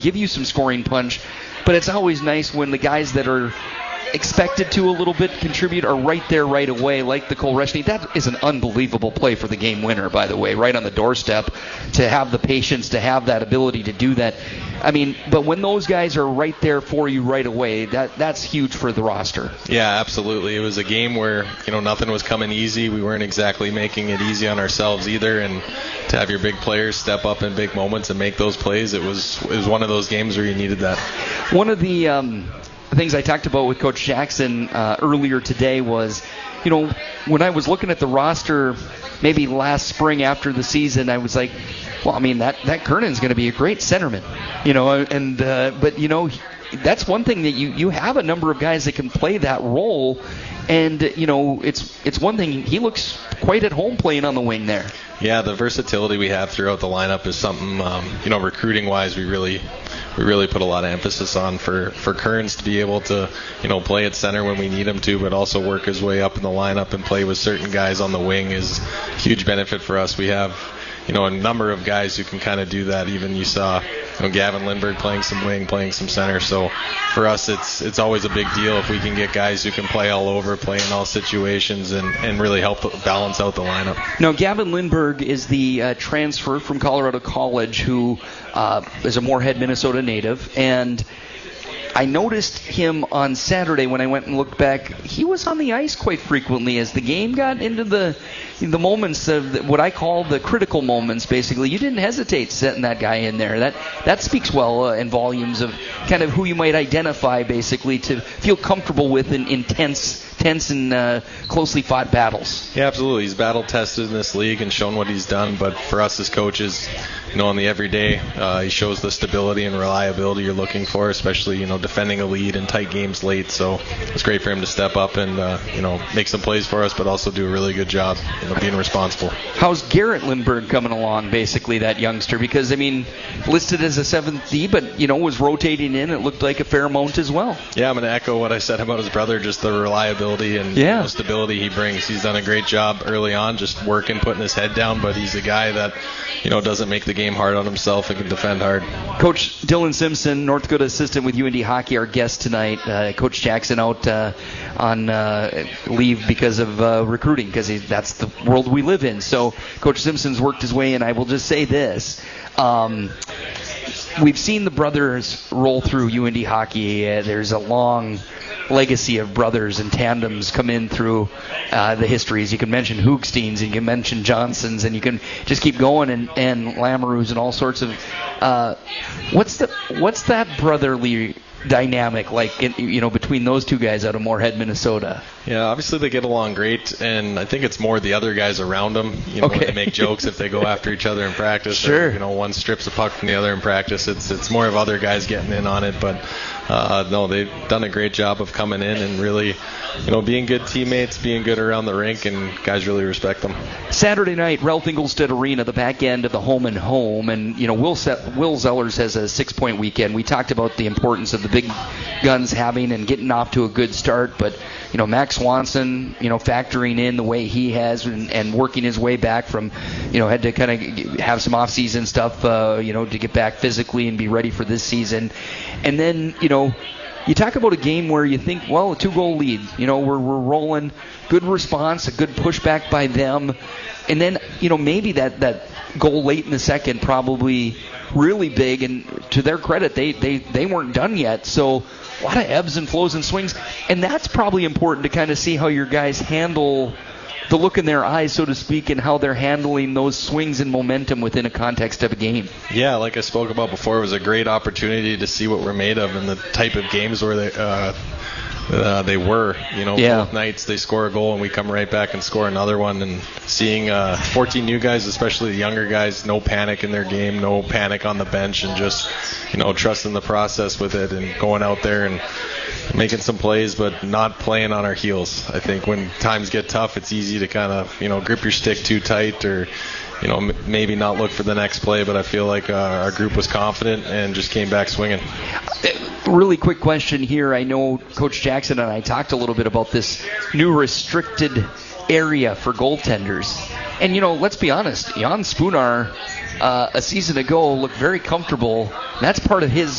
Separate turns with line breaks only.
give you some scoring punch, but it's always nice when the guys that are expected to a little bit contribute are right there right away, like the Cole Reshny. That is an unbelievable play for the game winner, by the way, right on the doorstep, to have the patience, to have that ability to do that. I mean, but when those guys are right there for you right away, that's huge for the roster.
Yeah, absolutely. It was a game where, nothing was coming easy. We weren't exactly making it easy on ourselves either, and to have your big players step up in big moments and make those plays, it was one of those games where you needed that.
One of the things I talked about with Coach Jackson earlier today was, when I was looking at the roster maybe last spring after the season, I was like, well, I mean, that Kernan's going to be a great centerman, but that's one thing that you have a number of guys that can play that role, and it's one thing, he looks quite at home playing on the wing there.
Yeah, the versatility we have throughout the lineup is something, recruiting wise, we really put a lot of emphasis on for Kearns to be able to, play at center when we need him to, but also work his way up in the lineup and play with certain guys on the wing is a huge benefit for us. We have, a number of guys who can kind of do that. Even you saw, Gavin Lindberg playing some wing, playing some center. So for us, it's always a big deal if we can get guys who can play all over, play in all situations, and really help balance out the lineup.
Now, Gavin Lindberg is the transfer from Colorado College who is a Moorhead, Minnesota native, and I noticed him on Saturday when I went and looked back. He was on the ice quite frequently as the game got into the moments of what I call the critical moments, basically. You didn't hesitate setting that guy in there. That speaks well in volumes of kind of who you might identify, basically, to feel comfortable with in tense and closely fought battles.
Yeah, absolutely. He's battle tested in this league and shown what he's done, but for us as coaches, in the everyday, he shows the stability and reliability you're looking for, especially, defending a lead in tight games late. So it's great for him to step up and, make some plays for us, but also do a really good job, being responsible.
How's Garrett Lindberg coming along, basically, that youngster? Because, listed as a 7th D, but, was rotating in. It looked like a fair amount as well.
Yeah, I'm going to echo what I said about his brother, just the reliability and stability he brings. He's done a great job early on, just working, putting his head down, but he's a guy that, doesn't make the game hard on himself and can defend hard.
Coach Dylan Simpson, North Dakota assistant with UND Hockey, our guest tonight. Coach Jackson out on leave because of recruiting, because that's the world we live in. So Coach Simpson's worked his way in. I will just say this. We've seen the brothers roll through UND Hockey. There's a long legacy of brothers and tandems come in through the histories. You can mention Hoogsteins, and you can mention Johnsons, and you can just keep going, and Lamoureux and all sorts of. What's that brotherly dynamic like, between those two guys out of Moorhead, Minnesota?
Yeah, obviously they get along great, and I think it's more the other guys around them. When they make jokes if they go after each other in practice.
Sure.
Or, one strips a puck from the other in practice. It's more of other guys getting in on it, but no, they've done a great job of coming in and really, being good teammates, being good around the rink, and guys really respect them.
Saturday night, Ralph Ingolstadt Arena, the back end of the home and home, and Will Zellers has a 6-point weekend. We talked about the importance of the big guns having and getting off to a good start, but Max Swanson, factoring in the way he has and working his way back from, had to kind of have some off-season stuff, to get back physically and be ready for this season. And then, you talk about a game where you think, well, a 2-goal lead, we're rolling, good response, a good pushback by them, and then, maybe that goal late in the second probably really big, and to their credit, they weren't done yet, so a lot of ebbs and flows and swings, and that's probably important to kind of see how your guys handle the look in their eyes, so to speak, and how they're handling those swings and momentum within a context of a game.
Yeah, like I spoke about before, it was a great opportunity to see what we're made of and the type of games where they were. Both nights they score a goal and we come right back and score another one. And seeing 14 new guys, especially the younger guys, no panic in their game, no panic on the bench, and just trusting the process with it and going out there and making some plays, but not playing on our heels. I think when times get tough, it's easy to kind of grip your stick too tight or maybe not look for the next play, but I feel like our group was confident and just came back swinging.
Really quick question here. I know Coach Jackson and I talked a little bit about this new restricted area for goaltenders. And, let's be honest, Jan Spunar a season ago looked very comfortable. That's part of his